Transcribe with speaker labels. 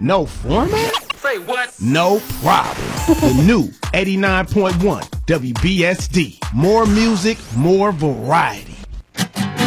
Speaker 1: No format?
Speaker 2: Say what?
Speaker 1: No problem. The new 89.1 WBSD. More music, more variety.